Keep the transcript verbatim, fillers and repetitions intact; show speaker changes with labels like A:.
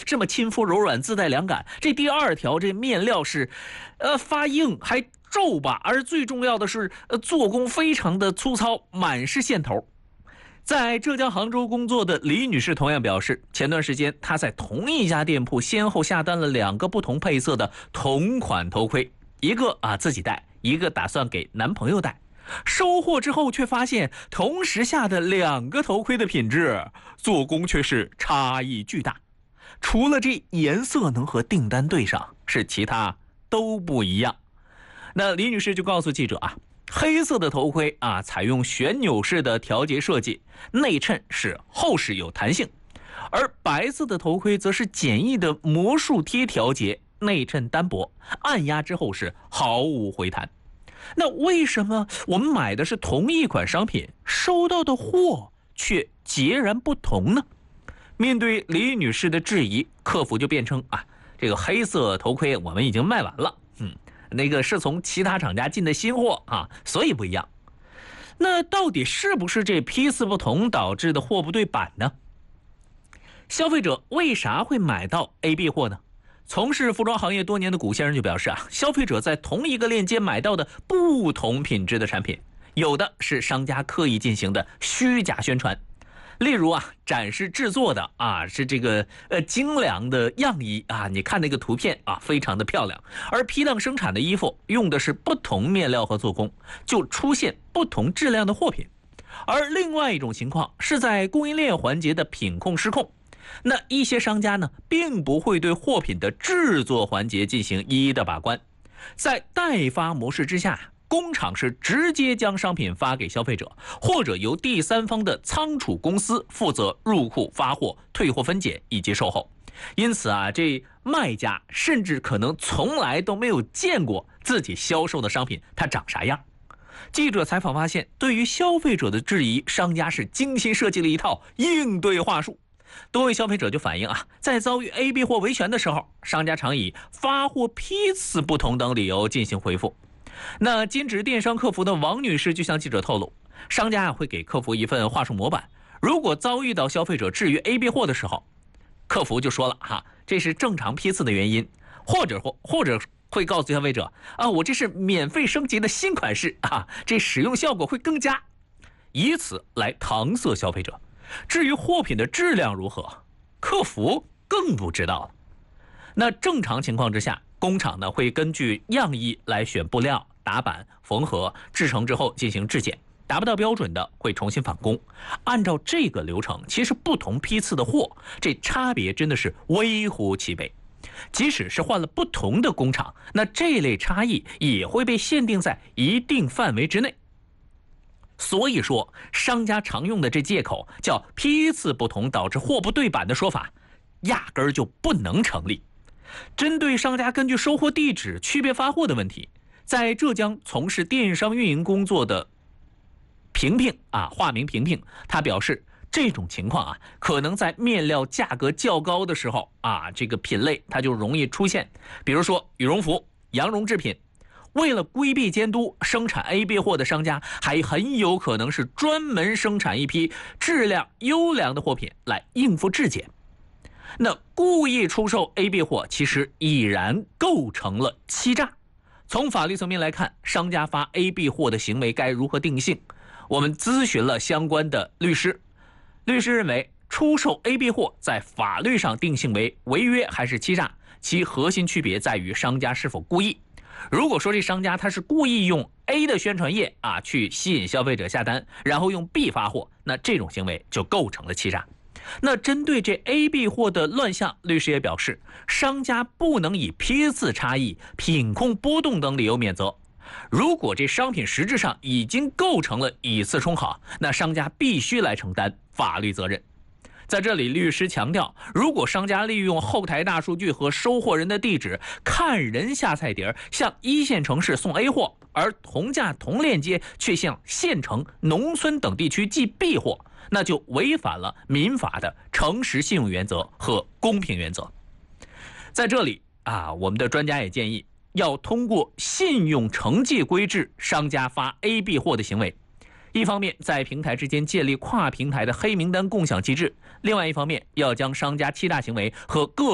A: 这么亲肤柔软，自带凉感。这第二条，这面料是，呃，发硬还皱巴，而最重要的是，呃，做工非常的粗糙，满是线头。在浙江杭州工作的李女士同样表示，前段时间她在同一家店铺先后下单了两个不同配色的同款头盔，一个啊自己戴，一个打算给男朋友戴。收货之后却发现，同时下的两个头盔的品质、做工却是差异巨大。除了这颜色能和订单对上，是其他都不一样。那李女士就告诉记者啊，黑色的头盔啊，采用旋钮式的调节设计，内衬是厚实有弹性；而白色的头盔则是简易的魔术贴调节，内衬单薄，按压之后是毫无回弹。那为什么我们买的是同一款商品，收到的货却截然不同呢？面对李女士的质疑，客服就辩称啊，这个黑色头盔我们已经卖完了，嗯，那个是从其他厂家进的新货啊，所以不一样。那到底是不是这批次不同导致的货不对版呢？消费者为啥会买到 A B 货呢？从事服装行业多年的古先生就表示啊，消费者在同一个链接买到的不同品质的产品，有的是商家刻意进行的虚假宣传，例如啊，展示制作的啊是这个呃精良的样衣啊，你看那个图片啊非常的漂亮，而批量生产的衣服用的是不同面料和做工，就出现不同质量的货品。而另外一种情况是在供应链环节的品控失控。那一些商家呢，并不会对货品的制作环节进行一一的把关，在代发模式之下，工厂是直接将商品发给消费者，或者由第三方的仓储公司负责入库发货、退货分拣以及售后。因此啊，这卖家甚至可能从来都没有见过自己销售的商品它长啥样。记者采访发现，对于消费者的质疑，商家是精心设计了一套应对话术。多位消费者就反映啊，在遭遇 A B 货维权的时候，商家常以发货批次不同等理由进行回复。那兼职电商客服的王女士就向记者透露，商家会给客服一份话术模板，如果遭遇到消费者质疑 A B 货的时候，客服就说了哈，这是正常批次的原因，或者或或者会告诉消费者啊，我这是免费升级的新款式啊，这使用效果会更佳，以此来搪塞消费者。至于货品的质量如何，客服更不知道了。那正常情况之下，工厂呢会根据样衣来选布料、打板、缝合，制成之后进行质检，达不到标准的会重新返工。按照这个流程，其实不同批次的货，这差别真的是微乎其微。即使是换了不同的工厂，那这类差异也会被限定在一定范围之内。所以说，商家常用的这借口叫批次不同导致货不对版的说法，压根儿就不能成立。针对商家根据收货地址区别发货的问题，在浙江从事电商运营工作的平平啊，化名平平，他表示，这种情况啊，可能在面料价格较高的时候啊，这个品类它就容易出现，比如说羽绒服、羊绒制品。为了规避监督，生产 A B 货的商家还很有可能是专门生产一批质量优良的货品来应付质检。那故意出售 A B 货其实已然构成了欺诈。从法律层面来看，商家发 A B 货的行为该如何定性？我们咨询了相关的律师，律师认为出售 A B 货在法律上定性为违约还是欺诈，其核心区别在于商家是否故意。如果说这商家他是故意用 A 的宣传页啊去吸引消费者下单，然后用 B 发货，那这种行为就构成了欺诈。那针对这 A B 货的乱象，律师也表示，商家不能以批次差异、品控波动等理由免责。如果这商品实质上已经构成了以次充好，那商家必须来承担法律责任。在这里，律师强调，如果商家利用后台大数据和收货人的地址看人下菜碟，向一线城市送 A 货，而同价同链接却向县城、农村等地区寄 B 货，那就违反了民法的诚实信用原则和公平原则。在这里啊，我们的专家也建议，要通过信用惩戒规制商家发 A B 货的行为。一方面，在平台之间建立跨平台的黑名单共享机制；另外一方面，要将商家欺诈行为和个